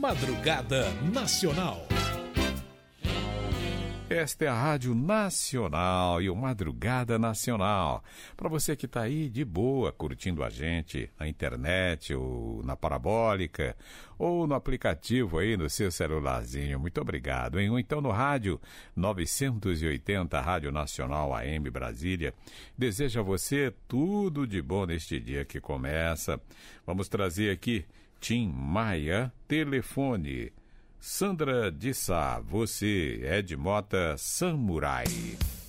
Madrugada Nacional. Esta é a Rádio Nacional e o Madrugada Nacional. Para você que está aí de boa, curtindo a gente na internet ou na parabólica ou no aplicativo aí no seu celularzinho, muito obrigado, hein? Ou então no rádio 980 Rádio Nacional AM Brasília. Desejo a você tudo de bom neste dia que começa. Vamos trazer aqui Tim Maia, telefone. Sandra de Sá, você, Ed Mota, Samurai.